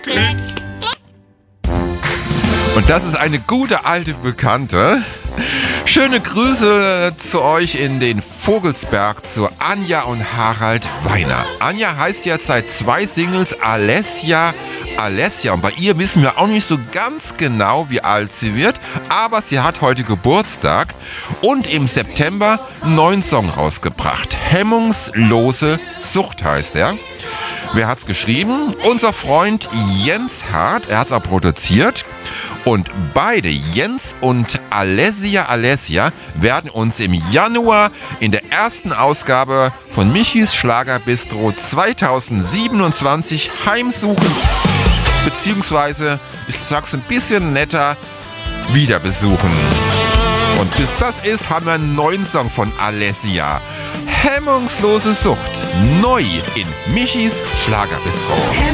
Und das ist eine gute alte Bekannte. Schöne Grüße zu euch in den Vogelsberg, zu Anja und Harald Weiner. Anja heißt jetzt seit 2 Singles Alessia. Und bei ihr wissen wir auch nicht so ganz genau, wie alt sie wird, aber sie hat heute Geburtstag und im September einen neuen Song rausgebracht. Hemmungslose Sucht heißt er. Wer hat's geschrieben? Unser Freund Jens Hart, er hat's auch produziert. Und beide, Jens und Alessia, werden uns im Januar in der ersten Ausgabe von Michis Schlagerbistro 2027 heimsuchen. Beziehungsweise, ich sag's ein bisschen netter, wieder besuchen. Und bis das ist, haben wir einen neuen Song von Alessia. Hemmungslose Sucht. Neu in Michis Schlagerbistro.